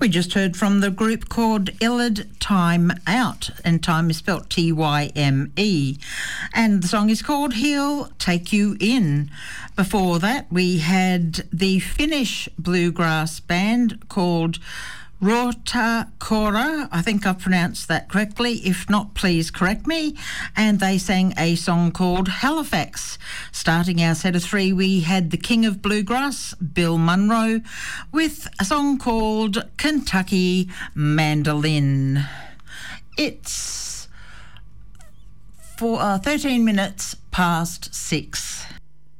We just heard from the group called Illid Time Out, and time is spelt T-Y-M-E. And the song is called He'll Take You In. Before that, we had the Finnish bluegrass band called Rotakora. I think I've pronounced that correctly. If not, please correct me. And they sang a song called Halifax. Starting our set of three, we had the King of Bluegrass, Bill Monroe, with a song called Kentucky Mandolin. It's 13 minutes past 6.